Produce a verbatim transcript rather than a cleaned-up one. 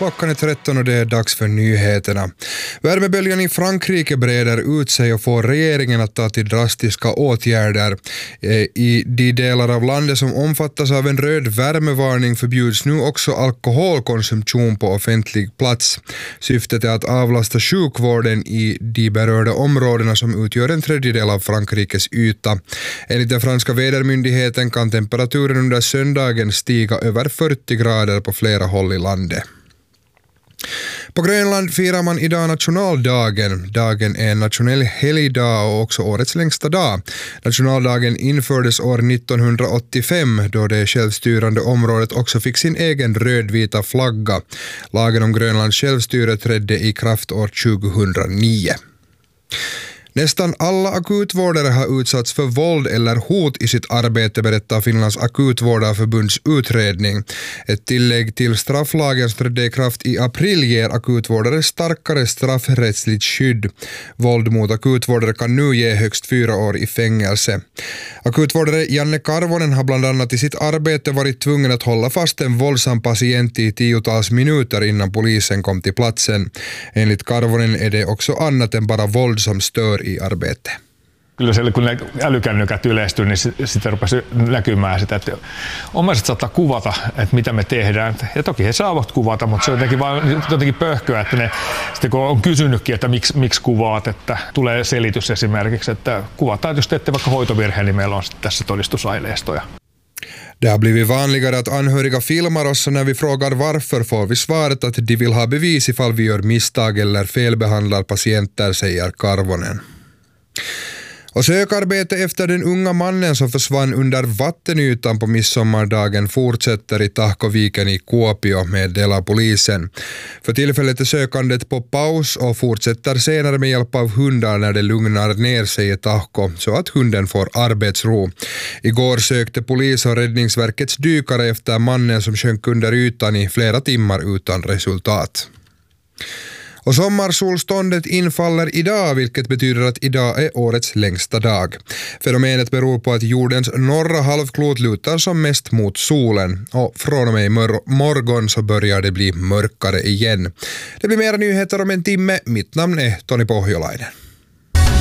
Klockan är tretton och det är dags för nyheterna. Värmeböljan i Frankrike breder ut sig och får regeringen att ta till drastiska åtgärder. I de delar av landet som omfattas av en röd värmevarning förbjuds nu också alkoholkonsumtion på offentlig plats. Syftet är att avlasta sjukvården i de berörda områdena som utgör en tredjedel av Frankrikes yta. Enligt den franska vädermyndigheten kan temperaturen under söndagen stiga över fyrtio grader på flera håll i landet. På Grönland firar man idag nationaldagen. Dagen är en nationell helgdag och också årets längsta dag. Nationaldagen infördes år nittonhundraåttiofem då det självstyrande området också fick sin egen rödvita flagga. Lagen om Grönlands självstyre trädde i kraft år tjugohundranio. Nästan alla akutvårdare har utsatts för våld eller hot i sitt arbete, berättar Finlands akutvårdarförbunds utredning. Ett tillägg till strafflagen som trädde i kraft i april ger akutvårdare starkare straffrättsligt skydd. Våld mot akutvårdare kan nu ge högst fyra år i fängelse. Akutvårdare Janne Karvonen har bland annat i sitt arbete varit tvungen att hålla fast en våldsam patient i tiotals minuter innan polisen kom till platsen. Enligt Karvonen är det också annat än bara våld som stör i arbete. Kyllä siellä, kun ne älykännykät yleistyy, niin sitten rupesi näkymään sitä, että omaiset saattaa kuvata, että mitä me tehdään. Ja toki he saavat kuvata, mutta se on jotenkin, vaan, jotenkin pöhköä, että ne, sitten kun on kysynytkin, että miksi, miksi kuvaat, että tulee selitys esimerkiksi, että kuvataan, että jos teette vaikka hoitovirheen, niin meillä on sitten tässä todistusaineistoja. Det har blivit vanligare att anhöriga filmar oss, och när vi frågar varför får vi svaret att de vill ha bevis ifall vi gör misstag eller felbehandlar patienter, säger Karvonen. Och sökarbete efter den unga mannen som försvann under vattenytan på midsommardagen fortsätter i Tahkoviken i Kuopio, meddelar polisen. För tillfället är sökandet på paus och fortsätter senare med hjälp av hundar när det lugnar ner sig i Tahko så att hunden får arbetsro. Igår sökte polis och räddningsverkets dykare efter mannen som sjönk under ytan i flera timmar utan resultat. Och sommarsolståndet infaller idag, vilket betyder att idag är årets längsta dag. Fenomenet beror på att jordens norra halvklot lutar som mest mot solen, och från och med morgon så börjar det bli mörkare igen. Det blir mera nyheter om en timme. Mitt namn är Toni Pohjolainen.